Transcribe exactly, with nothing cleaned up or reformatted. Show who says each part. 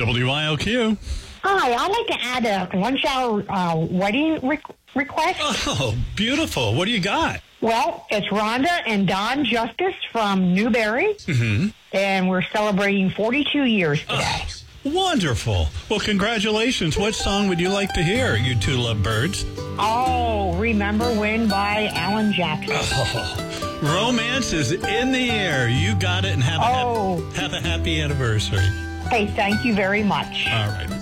Speaker 1: W I L Q.
Speaker 2: Hi, I'd like to add a lunch-hour uh, wedding re- request.
Speaker 1: Oh, beautiful. What do you got?
Speaker 2: Well, it's Rhonda and Don Justice from Newberry,
Speaker 1: Mm-hmm.
Speaker 2: and we're celebrating forty-two years today.
Speaker 1: Oh, wonderful. Well, congratulations. What song would you like to hear, you two lovebirds?
Speaker 2: Oh, Remember When by Alan Jackson.
Speaker 1: Oh, romance is in the air. You got it, and have a,
Speaker 2: Oh.
Speaker 1: hap- have a happy anniversary.
Speaker 2: Hey, thank you very much.
Speaker 1: All right.